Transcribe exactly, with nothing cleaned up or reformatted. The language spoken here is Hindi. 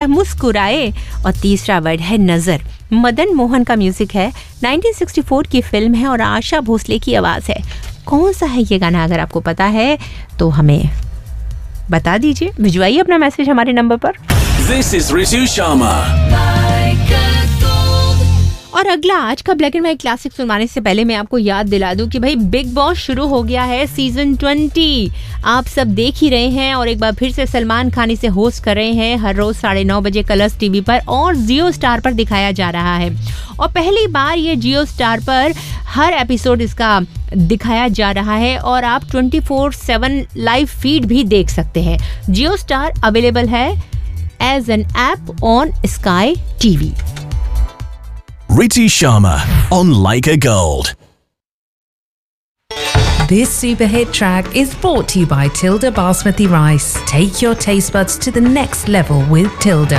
मुस्कुराए और तीसरा वर्ड है नजर। मदन मोहन का म्यूजिक है, नाइनटीन सिक्सटी फोर की फिल्म है और आशा भोसले की आवाज है। कौन सा है ये गाना? अगर आपको पता है तो हमें बता दीजिए, भिजवाइए अपना मैसेज हमारे नंबर पर। This is Ritu Sharma. और अगला आज का ब्लैक एंड व्हाइट क्लासिक सुनवाने से पहले मैं आपको याद दिला दूं कि भाई बिग बॉस शुरू हो गया है, सीजन ट्वेंटी आप सब देख ही रहे हैं और एक बार फिर से सलमान खान इसे होस्ट कर रहे हैं हर रोज साढ़े नौ बजे कलर्स टीवी पर और जियो स्टार पर दिखाया जा रहा है। और पहली बार ये जियो स्टार पर हर एपिसोड इसका दिखाया जा रहा है और आप twenty four seven live feed भी देख सकते हैं। जियो स्टार अवेलेबल है as an app on sky TV. Ritu Sharma on Leica Gold. This super hit track is brought to you by Tilda Basmati Rice. Take your taste buds to the next level with Tilda.